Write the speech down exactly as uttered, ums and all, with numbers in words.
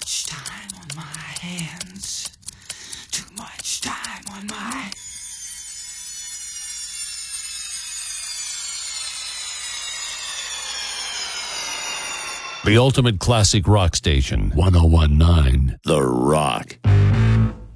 much time on my hands. Too much time on my... The ultimate classic rock station, one oh one point nine The Rock.